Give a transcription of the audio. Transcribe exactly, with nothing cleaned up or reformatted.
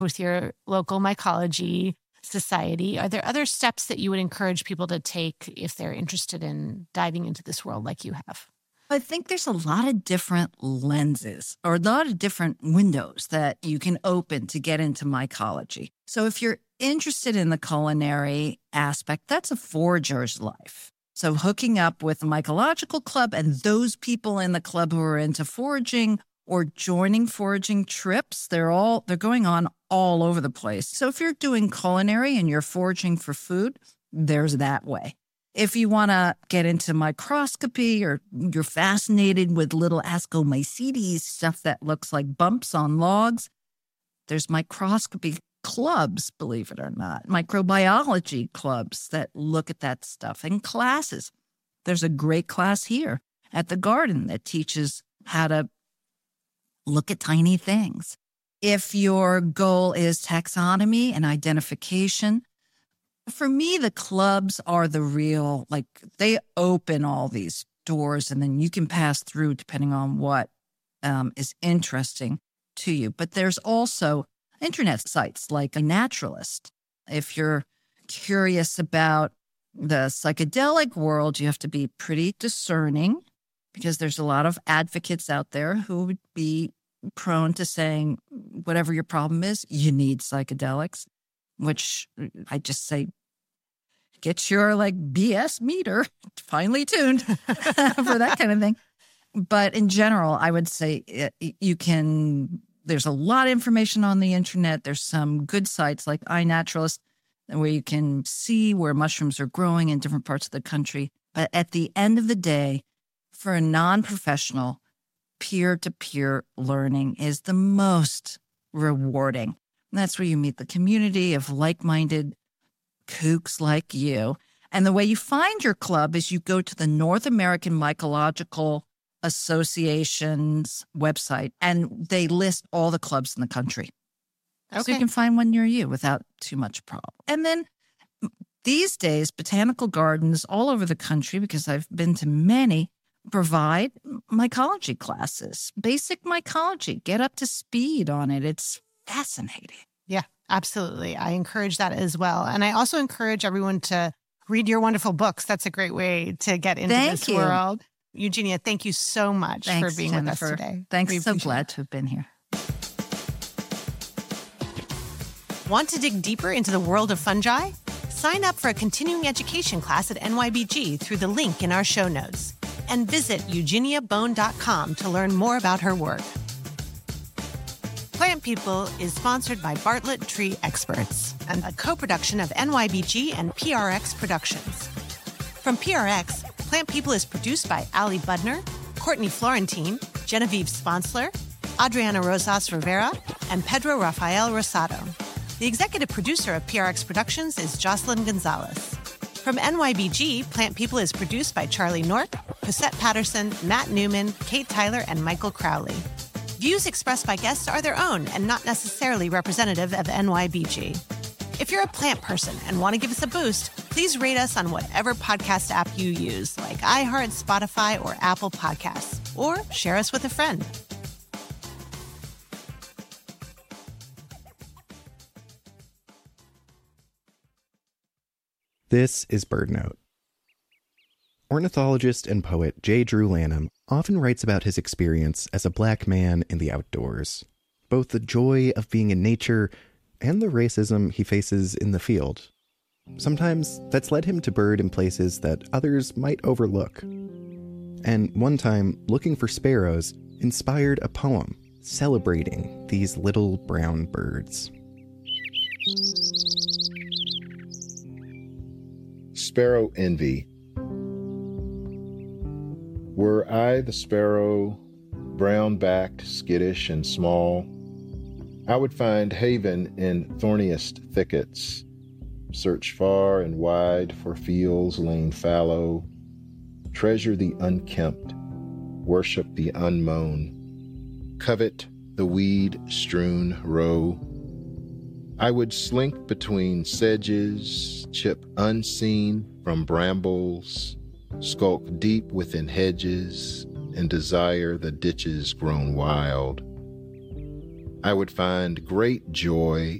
with your local mycology society. Are there other steps that you would encourage people to take if they're interested in diving into this world like you have? I think there's a lot of different lenses or a lot of different windows that you can open to get into mycology. So if you're interested in the culinary aspect, that's a forager's life. So hooking up with a mycological club and those people in the club who are into foraging or joining foraging trips, they're all they're going on all over the place. So if you're doing culinary and you're foraging for food, there's that way. If you want to get into microscopy or you're fascinated with little Ascomycetes, stuff that looks like bumps on logs, there's microscopy clubs, believe it or not, microbiology clubs that look at that stuff and classes. There's a great class here at the garden that teaches how to look at tiny things. If your goal is taxonomy and identification, for me, the clubs are the real, like they open all these doors and then you can pass through depending on what um, is interesting to you. But there's also internet sites like A Naturalist. If you're curious about the psychedelic world, you have to be pretty discerning because there's a lot of advocates out there who would be prone to saying, whatever your problem is, you need psychedelics, which I just say, get your like B S meter finely tuned for that kind of thing. But in general, I would say it, you can, there's a lot of information on the internet. There's some good sites like iNaturalist where you can see where mushrooms are growing in different parts of the country. But at the end of the day, for a non-professional, peer-to-peer learning is the most rewarding. And that's where you meet the community of like-minded kooks like you. And the way you find your club is you go to the North American Mycological Association's website, and they list all the clubs in the country. Okay. So you can find one near you without too much problem. And then these days, botanical gardens all over the country, because I've been to many, provide mycology classes, basic mycology. Get up to speed on it. It's fascinating. Yeah, absolutely. I encourage that as well. And I also encourage everyone to read your wonderful books. That's a great way to get into Thank this you. world. Eugenia, thank you so much Thanks, for being Jennifer. with us today. Thanks. We So appreciate glad it. to have been here. Want to dig deeper into the world of fungi? Sign up for a continuing education class at N Y B G through the link in our show notes. And visit eugenia bone dot com to learn more about her work. Plant People is sponsored by Bartlett Tree Experts and a co-production of N Y B G and P R X Productions. From P R X, Plant People is produced by Ali Budner, Courtney Florentine, Genevieve Sponsler, Adriana Rosas Rivera, and Pedro Rafael Rosado. The executive producer of P R X Productions is Jocelyn Gonzalez. From N Y B G, Plant People is produced by Charlie North, Cosette Patterson, Matt Newman, Kate Tyler, and Michael Crowley. Views expressed by guests are their own and not necessarily representative of N Y B G. If you're a plant person and want to give us a boost, please rate us on whatever podcast app you use, like iHeart, Spotify, or Apple Podcasts, or share us with a friend. This is BirdNote. Ornithologist and poet J. Drew Lanham often writes about his experience as a black man in the outdoors, both the joy of being in nature and the racism he faces in the field. Sometimes that's led him to bird in places that others might overlook. And one time, looking for sparrows inspired a poem celebrating these little brown birds. Sparrow Envy. Were I the sparrow, brown-backed, skittish, and small, I would find haven in thorniest thickets, search far and wide for fields lain fallow, treasure the unkempt, worship the unmown, covet the weed-strewn row. I would slink between sedges, chip unseen from brambles, skulk deep within hedges, and desire the ditches grown wild. I would find great joy